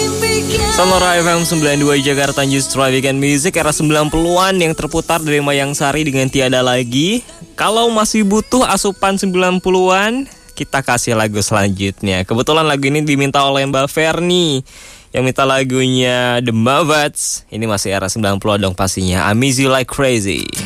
Sonora FM 92 Jakarta Justru Weekend Music era 90-an yang terputar dari Mayang Sari dengan Tiada Lagi. Kalau masih butuh asupan 90-an, kita kasih lagu selanjutnya. Kebetulan lagu ini diminta oleh Mbak Ferni yang minta lagunya The Mavats. Ini masih era 90-an dong pastinya. I Miss You Like Crazy.